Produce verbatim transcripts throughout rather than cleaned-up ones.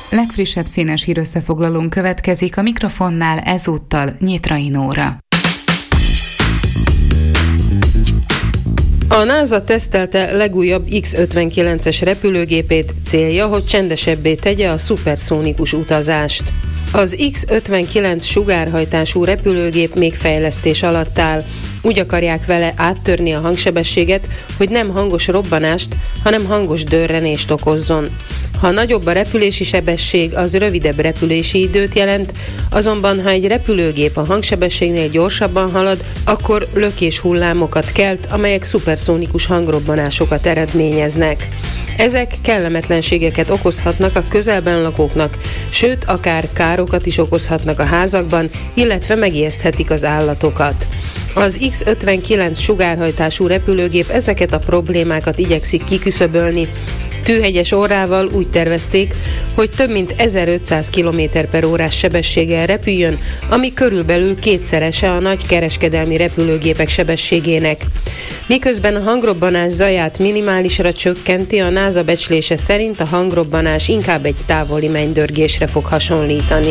Legfrissebb színes hírösszefoglalónk következik, a mikrofonnál ezúttal Nyitrai Nóra. A NASA tesztelte legújabb iksz ötvenkilences repülőgépét, célja, hogy csendesebbé tegye a szuperszónikus utazást. Az iksz ötvenkilenc sugárhajtású repülőgép még fejlesztés alatt áll. Úgy akarják vele áttörni a hangsebességet, hogy nem hangos robbanást, hanem hangos dörrenést okozzon. Ha nagyobb a repülési sebesség, az rövidebb repülési időt jelent, azonban ha egy repülőgép a hangsebességnél gyorsabban halad, akkor lökés hullámokat kelt, amelyek szuperszónikus hangrobbanásokat eredményeznek. Ezek kellemetlenségeket okozhatnak a közelben lakóknak, sőt, akár károkat is okozhatnak a házakban, illetve megijeszthetik az állatokat. Az iksz ötvenkilenc sugárhajtású repülőgép ezeket a problémákat igyekszik kiküszöbölni. Tűhegyes orrával úgy tervezték, hogy több mint ezerötszáz kilométer per órás sebességgel repüljön, ami körülbelül kétszerese a nagy kereskedelmi repülőgépek sebességének. Miközben a hangrobbanás zaját minimálisra csökkenti, a NASA becslése szerint a hangrobbanás inkább egy távoli mennydörgésre fog hasonlítani.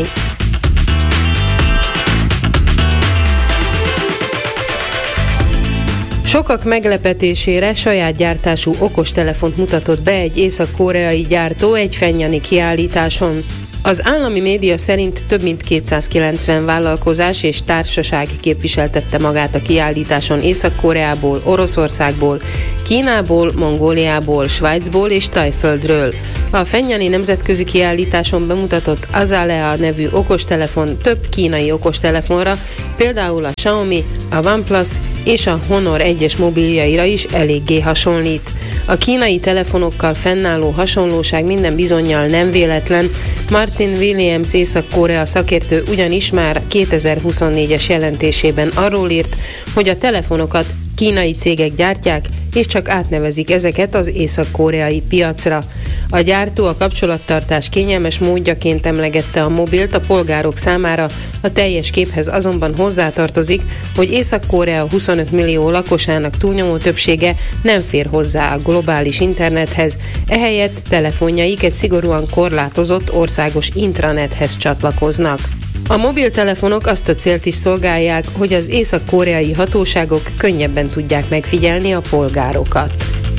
Sokak meglepetésére saját gyártású okostelefont mutatott be egy észak-koreai gyártó egy fennyani kiállításon. Az állami média szerint több mint kétszázkilencven vállalkozás és társaság képviseltette magát a kiállításon Észak-Koreából, Oroszországból, Kínából, Mongóliából, Svájcból és Tajföldről. A fennyani nemzetközi kiállításon bemutatott Azalea nevű okostelefon több kínai okostelefonra, például a Xiaomi, a OnePlus és a Honor egyes mobiljaira is eléggé hasonlít. A kínai telefonokkal fennálló hasonlóság minden bizonnyal nem véletlen. Martin Williams Észak-Korea szakértő ugyanis már kétezer-huszonnégyes jelentésében arról írt, hogy a telefonokat kínai cégek gyártják, és csak átnevezik ezeket az észak-koreai piacra. A gyártó a kapcsolattartás kényelmes módjaként emlegette a mobilt a polgárok számára, a teljes képhez azonban hozzátartozik, hogy Észak-Korea huszonöt millió lakosának túlnyomó többsége nem fér hozzá a globális internethez, ehelyett telefonjaik egy szigorúan korlátozott országos intranethez csatlakoznak. A mobiltelefonok azt a célt is szolgálják, hogy az észak-koreai hatóságok könnyebben tudják megfigyelni a polgárokat.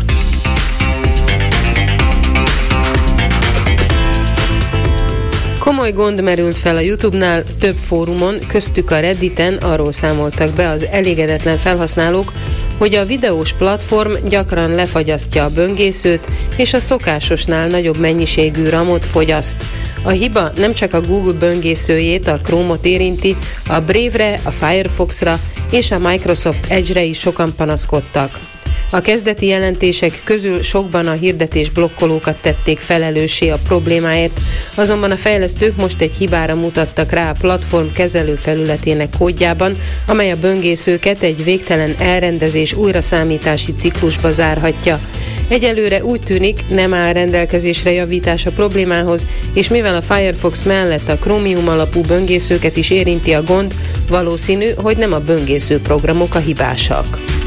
Komoly gond merült fel a YouTube-nál, több fórumon, köztük a Redditen arról számoltak be az elégedetlen felhasználók, hogy a videós platform gyakran lefagyasztja a böngészőt, és a szokásosnál nagyobb mennyiségű ramot fogyaszt. A hiba nem csak a Google böngészőjét, a Chrome-ot érinti, a Brave-re, a Firefox-ra és a Microsoft Edge-re is sokan panaszkodtak. A kezdeti jelentések közül sokban a hirdetés blokkolókat tették felelőssé a problémáért, azonban a fejlesztők most egy hibára mutattak rá a platform kezelő felületének kódjában, amely a böngészőket egy végtelen elrendezés újraszámítási ciklusba zárhatja. Egyelőre úgy tűnik, nem áll rendelkezésre javítás a problémához, és mivel a Firefox mellett a Chromium alapú böngészőket is érinti a gond, valószínű, hogy nem a böngésző programok a hibásak.